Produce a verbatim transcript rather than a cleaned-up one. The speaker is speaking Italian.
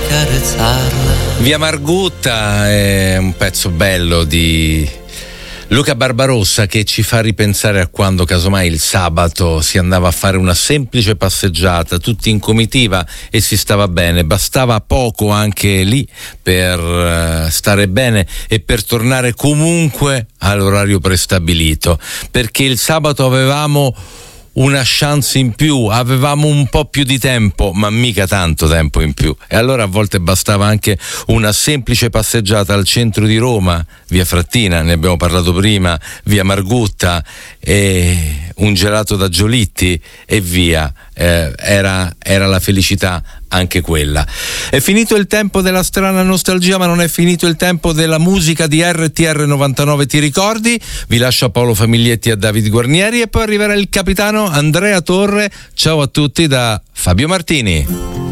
accarezzarla. Via Margutta è un pezzo bello di Luca Barbarossa che ci fa ripensare a quando casomai il sabato si andava a fare una semplice passeggiata tutti in comitiva e si stava bene, bastava poco anche lì per stare bene e per tornare comunque all'orario prestabilito, perché il sabato avevamo una chance in più, avevamo un po' più di tempo, ma mica tanto tempo in più, e allora a volte bastava anche una semplice passeggiata al centro di Roma, via Frattina, ne abbiamo parlato prima, via Margutta, e un gelato da Giolitti e via, eh, era, era la felicità anche quella. È finito il tempo della strana nostalgia, ma non è finito il tempo della musica di R T R novantanove, ti ricordi? Vi lascio a Paolo Famiglietti e a David Guarnieri e poi arriverà il capitano Andrea Torre. Ciao a tutti da Fabio Martini.